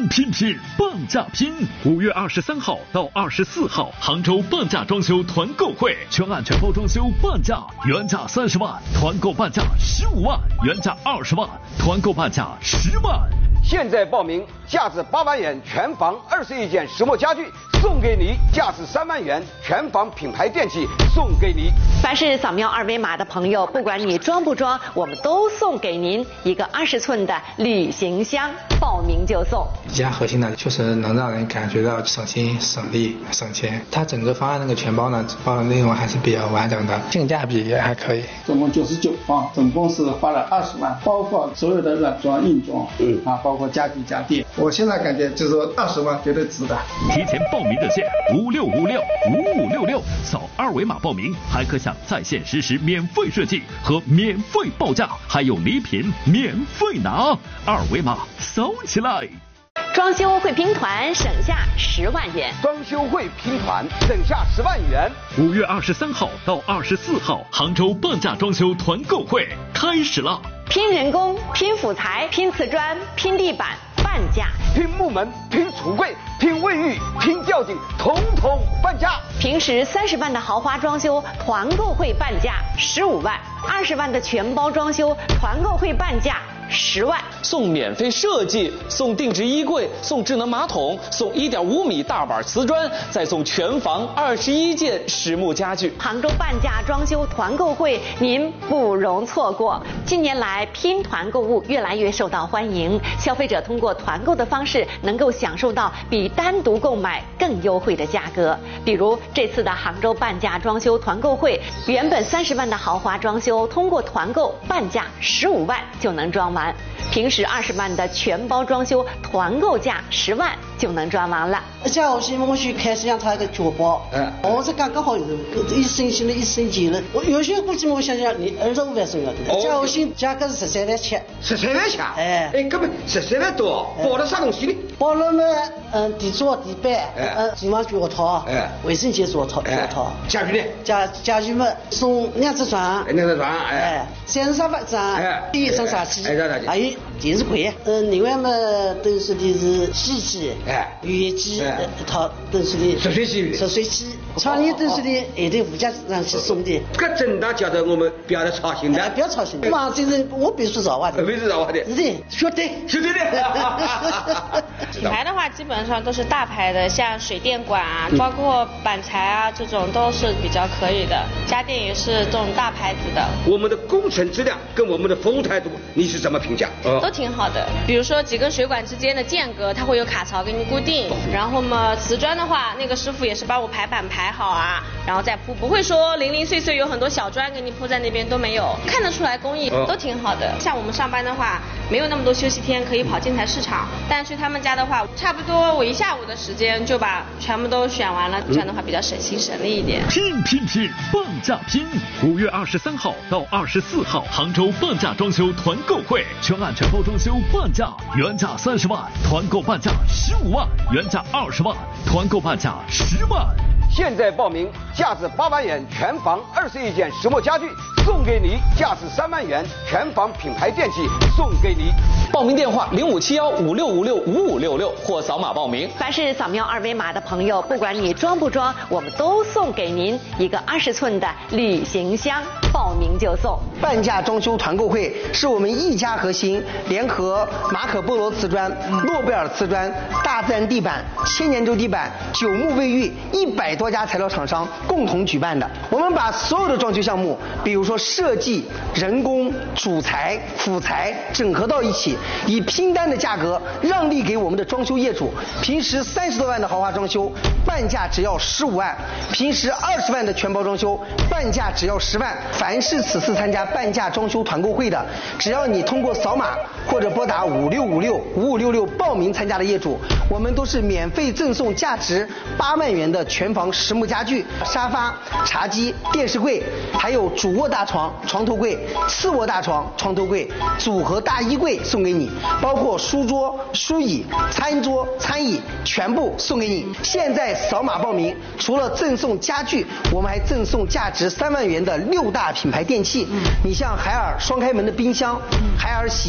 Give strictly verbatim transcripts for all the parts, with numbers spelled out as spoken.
拼拼半价拼！五月二十三号到二十四号，杭州半价装修团购会，全案全包装修半价，原价三十万，团购半价十五万，原价二十万，团购半价十万。 现在报名，价值八万元全房二十一件实木家具送给你，价值三万元全房品牌电器送给你。 凡是扫描二维码的朋友，不管你装不装，我们都送给您一个二十寸的旅行箱，报名就送。 宜家核心呢，确实能让人感觉到省心、省力、省钱。它整个方案那个全包呢，包的内容还是比较完整的，性价比也还可以。 总共九十九方，总共是花了二十万，包括所有的软装、硬装，嗯啊，包括家具家电。我现在感觉就是说二十万绝对值的。 提前报名热线五六五六五五六六，扫二维码报名，还可享在线实时免费设计和免费报价，还有礼品免费拿。二维码扫起来！ 装修会拼团省下十万元， 装修会拼团省下十万元。 五月二十三号到二十四号，杭州半价装修团购会开始了。 拼人工、拼辅材、拼瓷砖、拼地板，半价； 拼木门、拼橱柜、拼卫浴、拼吊顶，统统半价。 平时三十万的豪华装修，团购会半价十五万；二十万的全包装修，团购会半价十万。 送免费设计，送定制衣柜，送智能马桶，送一点五米大板瓷砖，再送全房二十一件实木家具。 杭州半价装修团购会，您不容错过。近年来，拼团购物越来越受到欢迎，消费者通过团购的方式，能够享受到比单独购买更优惠的价格。比如这次的杭州半价装修团购会，原本三十万的豪华装修，通过团购半价十五万就能装完。平时二十万的全包装修，团购价十万就能装完了。 假如说我去开始让他一个脚包，嗯，我这刚刚好有一升新了一升级了。我有些估计我想想，你二十五万送了，假如说价格是十三万七， 十三万七， 哎， 哎，根本十三万多，包了啥东西呢？ 包了嘛，嗯，地桌、地板，嗯，厨房脚套，哎，卫生间脚套，脚套。 家具呢？ 家家具嘛，送两只床， 两只床， 哎，三十沙发张，哎，第一张茶几，哎，还有电视柜，嗯，另外嘛，都是的是洗衣机，哎，浴液机，一套都是的， 热水器， 热水器，床帘都是的，还得附加上去送的。 这真的叫做我们不要再操心的， 不要操心。嘛，这是我别说实话的， 别说实话的， 是的，绝对， 绝对的。品牌的话，基本上都是大牌的，像水电管啊，包括板材啊，这种都是比较可以的。家电也是这种大牌子的。 我们的工程质量跟我们的服务态度，你是怎么评价？ 都挺好的。比如说几根水管之间的间隔，它会有卡槽给你固定。然后嘛，瓷砖的话，那个师傅也是帮我排版排好啊，然后再铺，不会说零零碎碎有很多小砖给你铺在那边都没有，看得出来工艺都挺好的。像我们上班的话，没有那么多休息天可以跑建材市场，但去他们家的话，差不多我一下午的时间就把全部都选完了，这样的话比较省心省力一点。 拼拼拼，半价拼！五月二十三号到二十四号，杭州半价装修团购会，全案全包装修半价，原价三十万，团购半价十五万，原价二十万，团购半价十万。 现在报名，价值八万元全房二十一件实木家具送给你，价值三万元全房品牌电器送给你。 报名电话零五七幺五六五六五五六六或扫码报名。 凡是扫描二维码的朋友，不管你装不装，我们都送给您一个二十寸的旅行箱，报名就送。 半价装修团购会是我们一家核心联合马可波罗瓷砖、诺贝尔瓷砖、大自然地板、千年洲地板、九牧卫浴一百多家材料厂商共同举办的。我们把所有的装修项目，比如说设计、人工、主材、辅材整合到一起，以拼单的价格让利给我们的装修业主。平时三十多万的豪华装修，半价只要十五万；平时二十万的全包装修，半价只要十万。凡是此次参加半价装修团购会的，只要你通过扫码或者拨打五六五六五五六六报名参加的业主，我们都是免费赠送价值八万元的全房实木家具、沙发、茶几、电视柜，还有主卧大床、床头柜、次卧大床、床头柜、组合大衣柜送给你，包括书桌、书椅、餐桌、餐椅全部送给你。现在扫码报名，除了赠送家具，我们还赠送价值三万元的六大品牌电器。你像海尔双开门的冰箱、海尔洗衣机、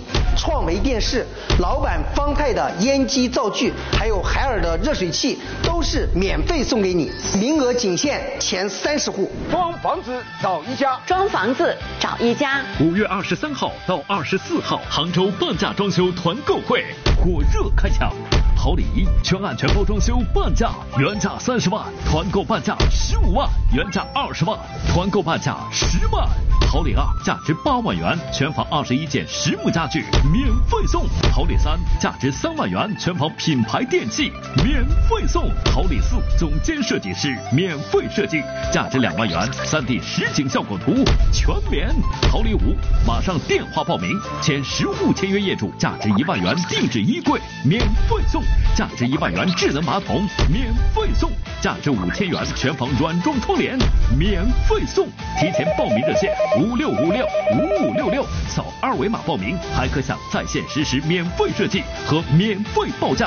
创维电视、老板方太的烟机灶具，还有海尔的热水器，都是免费送给你，名额仅限前三十户。 装房子找一家， 装房子找一家。 五月二十三号到二十四号，杭州半价装修团购会火热开抢。好礼一，全案全包装修半价，原价三十万，团购半价十五万，原价二十万，团购半价十万。好礼二，价值八万元，全房二十一件实木家具免费送。好礼三，价值三万元，全房品牌电器免费送。好礼四，总监设计师免费设计，价值两万元，三 D 实景效果图全免。好礼五，马上电话报名，签实户签约业主，价值一万元定制衣柜免费送，价值一万元智能马桶免费送，价值五千元全房软装窗帘免费送。提前报名热线五六五六五五六六，扫二维码报名，还可享在线实时免费设计和免费报价。